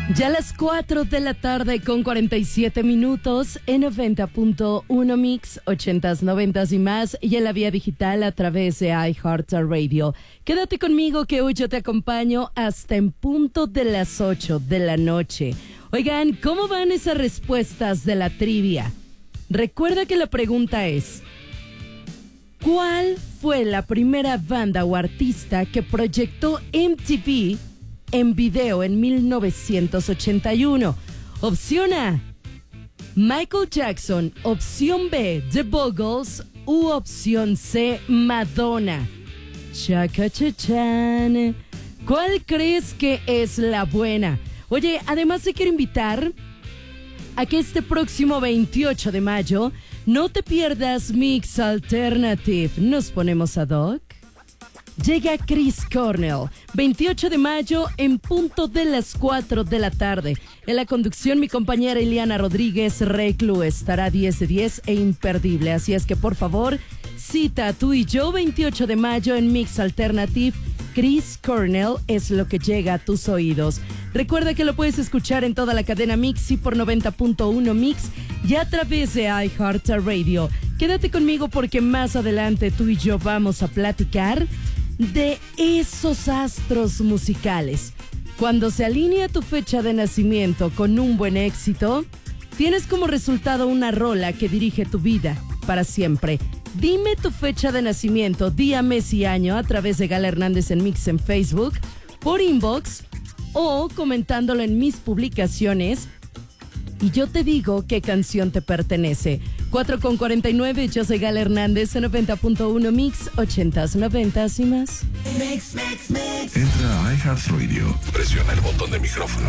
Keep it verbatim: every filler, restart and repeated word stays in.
Ya las cuatro de la tarde con cuarenta y siete minutos en noventa punto uno Mix, ochentas, noventas y más, y en la vía digital a través de iHeartRadio. Quédate conmigo que hoy yo te acompaño hasta en punto de las ocho de la noche. Oigan, ¿cómo van esas respuestas de la trivia? Recuerda que la pregunta es: ¿cuál fue la primera banda o artista que proyectó M T V en video en mil novecientos ochenta y uno? Opción A, Michael Jackson. Opción B, The Buggles. U opción C, Madonna. Chacachachan. ¿Cuál crees que es la buena? Oye, además te quiero invitar a que este próximo veintiocho de mayo no te pierdas Mix Alternative. ¿Nos ponemos ad hoc? Llega Chris Cornell, veintiocho de mayo en punto de las cuatro de la tarde. En la conducción mi compañera Ileana Rodríguez Reclu estará diez de diez e imperdible. Así es que por favor, cita tú y yo veintiocho de mayo en Mix Alternative. Chris Cornell es lo que llega a tus oídos. Recuerda que lo puedes escuchar en toda la cadena Mix y por noventa punto uno Mix y a través de iHeartRadio. Quédate conmigo porque más adelante tú y yo vamos a platicar de esos astros musicales. Cuando se alinea tu fecha de nacimiento con un buen éxito, tienes como resultado una rola que dirige tu vida para siempre. Dime tu fecha de nacimiento, día, mes y año a través de Gala Hernández en Mix en Facebook, por inbox o comentándolo en mis publicaciones y yo te digo qué canción te pertenece. cuatro con cuarenta y nueve, yo soy Gala Hernández en noventa punto uno Mix, ochentas, noventas y más. Mix, mix, mix. Entra a iHeartRadio, presiona el botón de micrófono